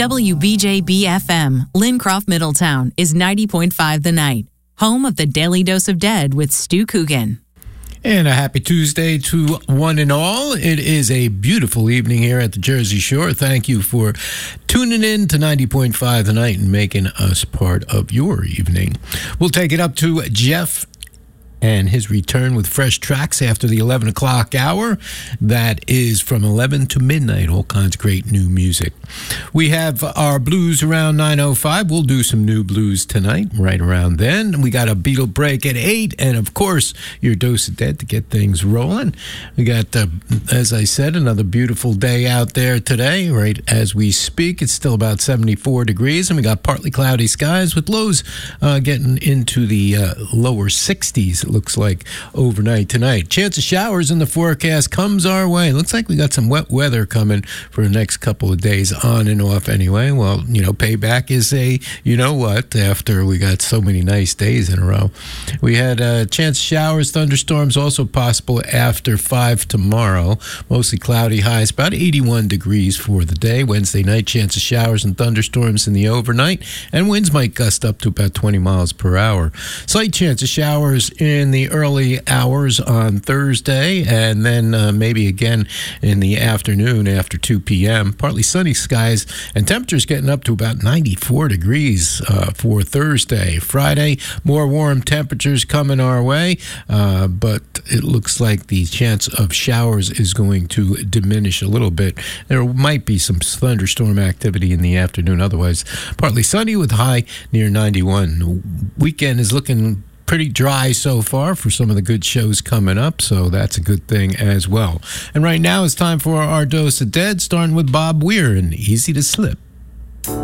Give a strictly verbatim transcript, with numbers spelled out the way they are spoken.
W B J B F M, Lincroft, Middletown, is ninety point five The Night, home of the Daily Dose of Dead with Stu Coogan. And a happy Tuesday to one and all. It is a beautiful evening here at the Jersey Shore. Thank you for tuning in to ninety point five The Night and making us part of your evening. We'll take it up to Jeff and his return with fresh tracks after the eleven o'clock hour. That is from eleven to midnight, all kinds of great new music. We have our blues around nine oh five. We'll do some new blues tonight, right around then. We got a Beatle break at eight, and of course, your Dose of Dead to get things rolling. We got, uh, as I said, another beautiful day out there today, right as we speak. It's still about seventy-four degrees, and we got partly cloudy skies with lows uh, getting into the uh, lower sixties. Looks like overnight tonight. Chance of showers in the forecast comes our way. Looks like we got some wet weather coming for the next couple of days, on and off anyway. Well, you know, payback is a, you know what, after we got so many nice days in a row. We had a chance of showers, thunderstorms also possible after five tomorrow. Mostly cloudy highs, about eighty-one degrees for the day. Wednesday night, chance of showers and thunderstorms in the overnight, and winds might gust up to about twenty miles per hour. Slight chance of showers in in the early hours on Thursday, and then uh, maybe again in the afternoon after two p.m. Partly sunny skies and temperatures getting up to about ninety-four degrees uh, for Thursday. Friday, more warm temperatures coming our way, uh, but it looks like the chance of showers is going to diminish a little bit. There might be some thunderstorm activity in the afternoon. Otherwise, partly sunny with high near ninety-one. The weekend is looking pretty dry so far for some of the good shows coming up, so that's a good thing as well. And right now it's time for our Dose of Dead, starting with Bob Weir and Easy to Slip.